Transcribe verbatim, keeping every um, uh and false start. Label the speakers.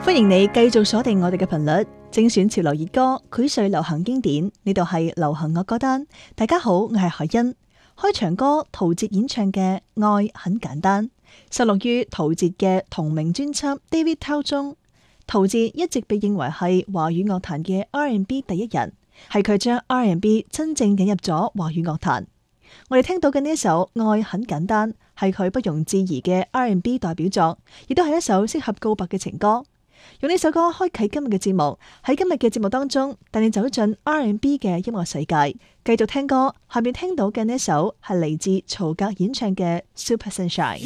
Speaker 1: 歡迎你繼續鎖定我哋嘅頻率，精選潮流熱歌，膾萃流行經典。呢度係流行樂歌單。大家好，我係海欣。開場歌陶喆演唱嘅《愛很簡單》，收錄於陶喆嘅同名專輯《David Tao》中。陶喆一直被認為係華語樂壇嘅 R and B 第一人，係佢將 R and B 真正引入咗華語樂壇。我哋聽到嘅呢一首《愛很簡單》，係佢不容置疑嘅 R and B 代表作，亦都係一首適合告白嘅情歌。用呢首歌開啟今日嘅節目，喺今日嘅節目當中帶你走進 R and B 嘅音樂世界，繼續聽歌。下面聽到嘅呢首係嚟自曹格演唱嘅《Super Sunshine》。